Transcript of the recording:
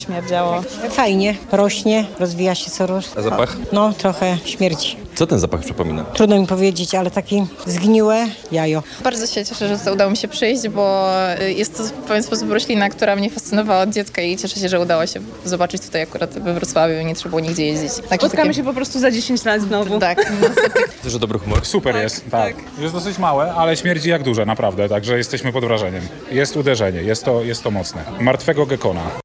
Śmierdziało. Fajnie, rośnie, rozwija się coraz. A zapach? No, trochę śmierci. Co ten zapach przypomina? Trudno mi powiedzieć, ale taki zgniłe jajo. Bardzo się cieszę, że to udało mi się przyjść, bo jest to w pewien sposób roślina, która mnie fascynowała od dziecka i cieszę się, że udało się zobaczyć tutaj akurat we Wrocławiu. Nie trzeba było nigdzie jeździć. Także Spotkamy się po prostu za 10 lat znowu. Tak. Też dobry humor. Super jest, tak. Jest dosyć małe, ale śmierdzi jak duże, naprawdę, także jesteśmy pod wrażeniem. Jest uderzenie, jest to mocne. Martwego gekona.